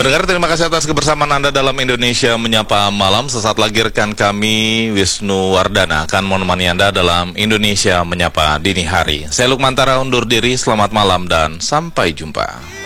Pendengar, terima kasih atas kebersamaan Anda dalam Indonesia Menyapa Malam. Sesaat lagi rekan kami Wisnu Wardana akan menemani Anda dalam Indonesia Menyapa Dini Hari. Saya Lukmantara undur diri, selamat malam dan sampai jumpa.